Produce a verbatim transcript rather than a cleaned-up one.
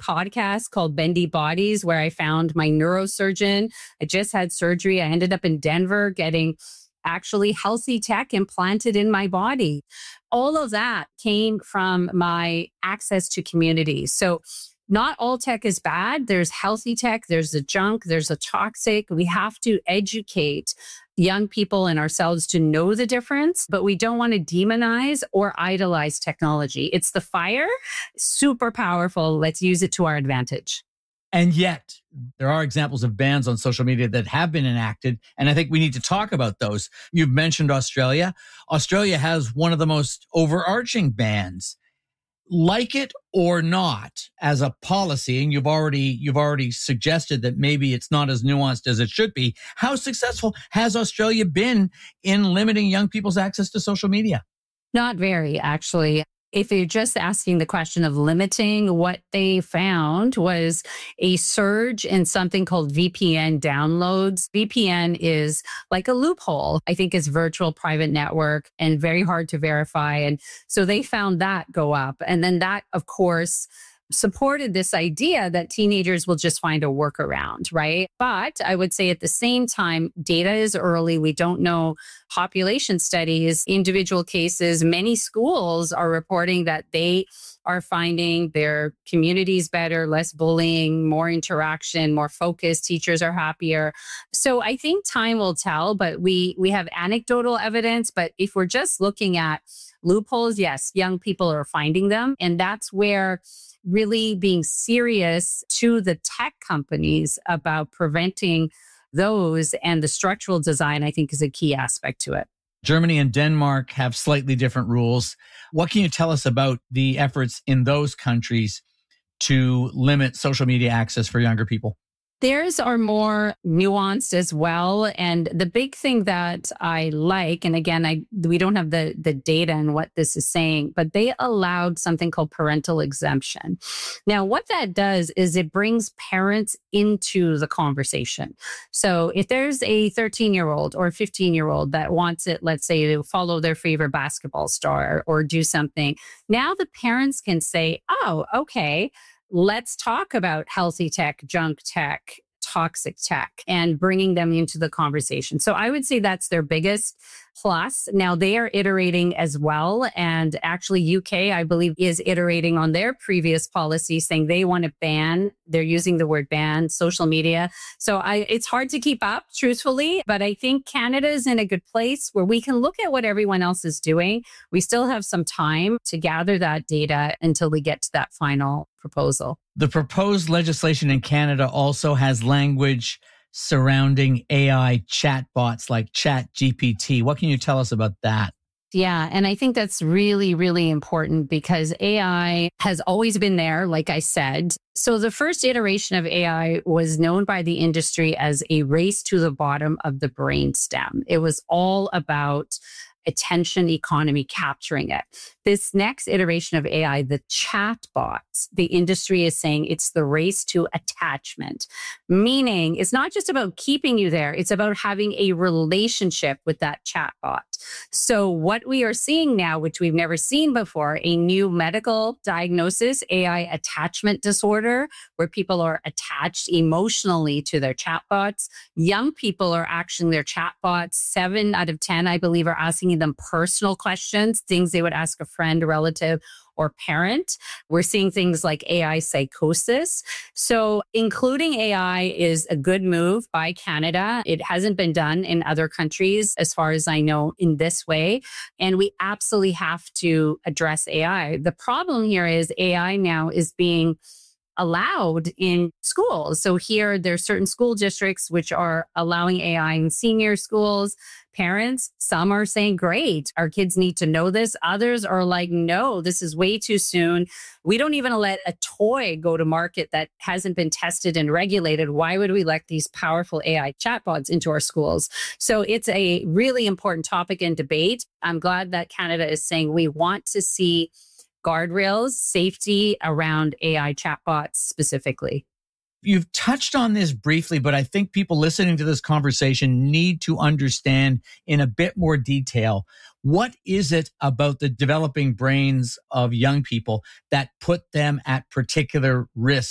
podcast called Bendy Bodies, where I found my neurosurgeon. I just had surgery. I ended up in Denver getting actually healthy tech implanted in my body. All of that came from my access to community. So not all tech is bad. There's healthy tech, there's the junk, there's the toxic. We have to educate young people and ourselves to know the difference, but we don't want to demonize or idolize technology. It's the fire, super powerful. Let's use it to our advantage. And yet, there are examples of bans on social media that have been enacted, and I think we need to talk about those. You've mentioned Australia. Australia has one of the most overarching bans. Like it or not, as a policy, and you've already you've already suggested that maybe it's not as nuanced as it should be. How successful has Australia been in limiting young people's access to social media? Not very, actually. If you're just asking the question of limiting, what they found was a surge in something called V P N downloads. V P N is like a loophole. I think it's virtual private network and very hard to verify. And so they found that go up. And then that, of course, supported this idea that teenagers will just find a workaround, right? But I would say at the same time, data is early. We don't know population studies, individual cases. Many schools are reporting that they are finding their communities better, less bullying, more interaction, more focused. Teachers are happier. So I think time will tell, but we we have anecdotal evidence. But if we're just looking at loopholes, yes, young people are finding them. And that's where really being serious to the tech companies about preventing those and the structural design, I think, is a key aspect to it. Germany and Denmark have slightly different rules. What can you tell us about the efforts in those countries to limit social media access for younger people? Theirs are more nuanced as well. And the big thing that I like, and again, I we don't have the, the data and what this is saying, but they allowed something called parental exemption. Now, what that does is it brings parents into the conversation. So if there's a thirteen-year-old or a fifteen-year-old that wants it, let's say, to follow their favorite basketball star or do something, now the parents can say, oh, okay, let's talk about healthy tech, junk tech, toxic tech, and bringing them into the conversation. So I would say that's their biggest plus. Now they are iterating as well. And actually U K, I believe, is iterating on their previous policy saying they want to ban, they're using the word ban, social media. So I, it's hard to keep up, truthfully, but I think Canada is in a good place where we can look at what everyone else is doing. We still have some time to gather that data until we get to that final proposal. The proposed legislation in Canada also has language surrounding A I chatbots like ChatGPT. What can you tell us about that? Yeah. And I think that's really, really important because A I has always been there, like I said. So the first iteration of A I was known by the industry as a race to the bottom of the brainstem. It was all about attention economy, capturing it. This next iteration of A I, the chatbots, the industry is saying it's the race to attachment, meaning it's not just about keeping you there. It's about having a relationship with that chatbot. So what we are seeing now, which we've never seen before, a new medical diagnosis, A I attachment disorder, where people are attached emotionally to their chatbots. Young people are asking their chatbots. Seven out of ten, I believe, are asking them personal questions, things they would ask a friend, a relative, or parent. We're seeing things like A I psychosis. So including A I is a good move by Canada. It hasn't been done in other countries, as far as I know, in this way. And we absolutely have to address A I. The problem here is A I now is being allowed in schools. So here, there's certain school districts which are allowing A I in senior schools. Parents, some are saying, great, our kids need to know this. Others are like, no, this is way too soon. We don't even let a toy go to market that hasn't been tested and regulated. Why would we let these powerful A I chatbots into our schools? So it's a really important topic and debate. I'm glad that Canada is saying we want to see guardrails, safety around A I chatbots specifically. You've touched on this briefly, but I think people listening to this conversation need to understand in a bit more detail, what is it about the developing brains of young people that put them at particular risk